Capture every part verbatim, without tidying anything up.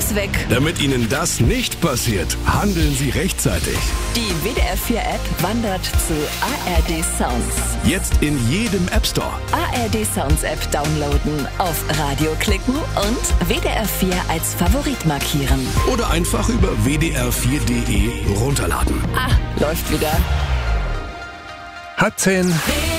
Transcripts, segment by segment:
alles weg. Damit Ihnen das nicht passiert, handeln Sie rechtzeitig. Die W D R vier App wandert zu A R D Sounds. Jetzt in jedem App Store. A R D Sounds App downloaden, auf Radio klicken und W D R vier als Favorit markieren. Oder einfach über w d r vier punkt d e runterladen. Ah, läuft wieder. Halb zehn.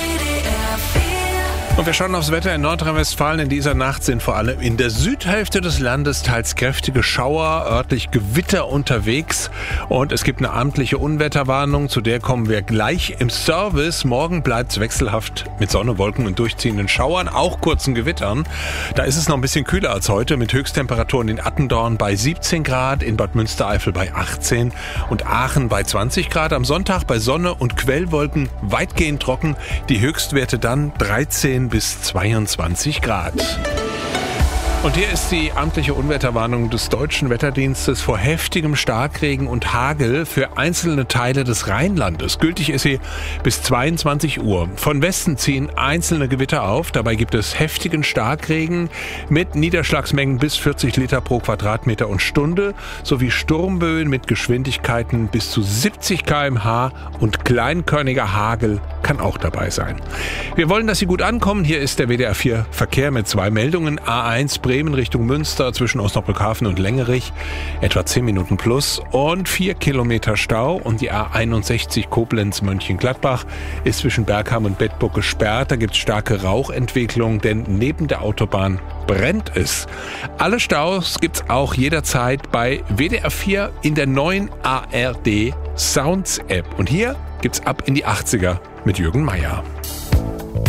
Und wir schauen aufs Wetter in Nordrhein-Westfalen. In dieser Nacht sind vor allem in der Südhälfte des Landes teils kräftige Schauer, örtlich Gewitter unterwegs. Und es gibt eine amtliche Unwetterwarnung, zu der kommen wir gleich im Service. Morgen bleibt es wechselhaft mit Sonne, Wolken und durchziehenden Schauern, auch kurzen Gewittern. Da ist es noch ein bisschen kühler als heute, mit Höchsttemperaturen in Attendorn bei siebzehn Grad, in Bad Münstereifel bei achtzehn und Aachen bei zwanzig Grad. Am Sonntag bei Sonne und Quellwolken weitgehend trocken, die Höchstwerte dann dreizehn bis zweiundzwanzig Grad. Und hier ist die amtliche Unwetterwarnung des Deutschen Wetterdienstes vor heftigem Starkregen und Hagel für einzelne Teile des Rheinlandes. Gültig ist sie bis zweiundzwanzig Uhr. Von Westen ziehen einzelne Gewitter auf. Dabei gibt es heftigen Starkregen mit Niederschlagsmengen bis vierzig Liter pro Quadratmeter und Stunde sowie Sturmböen mit Geschwindigkeiten bis zu siebzig Kilometer pro Stunde und kleinkörniger Hagel kann auch dabei sein. Wir wollen, dass Sie gut ankommen. Hier ist der W D R vier Verkehr mit zwei Meldungen. A eins Bremen Richtung Münster zwischen Osnabrückhafen und Längerich, etwa zehn Minuten plus und vier Kilometer Stau. Und die A einundsechzig Koblenz-Mönchengladbach ist zwischen Bergheim und Bedburg gesperrt. Da gibt es starke Rauchentwicklung, denn neben der Autobahn brennt es. Alle Staus gibt's auch jederzeit bei W D R vier in der neuen A R D Sounds App. Und hier gibt's ab in die achtziger mit Jürgen Meier.